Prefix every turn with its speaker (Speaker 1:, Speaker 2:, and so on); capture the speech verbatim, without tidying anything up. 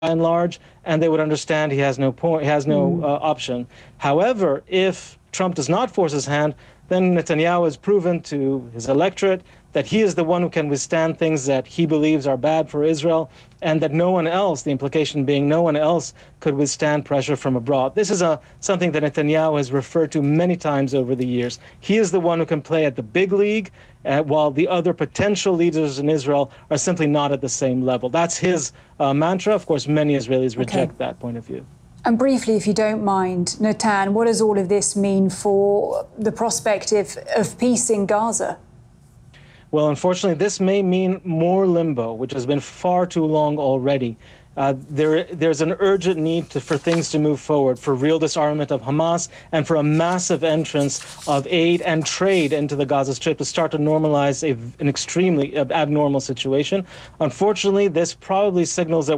Speaker 1: and large, and they would understand he has no point, he has no uh, option. However, if Trump does not force his hand, then Netanyahu has proven to his electorate that he is the one who can withstand things that he believes are bad for Israel, and that no one else, the implication being no one else, could withstand pressure from abroad. This is a, something that Netanyahu has referred to many times over the years. He is the one who can play at the big league, uh, while the other potential leaders in Israel are simply not at the same level. That's his uh, mantra. Of course, many Israelis reject okay. that point of view.
Speaker 2: And briefly, if you don't mind, Natan, what does all of this mean for the prospect of, of peace in Gaza?
Speaker 1: Well, unfortunately, this may mean more limbo, which has been far too long already. Uh, there, there's an urgent need to, for things to move forward, for real disarmament of Hamas, and for a massive entrance of aid and trade into the Gaza Strip to start to normalize a, an extremely abnormal situation. Unfortunately, this probably signals that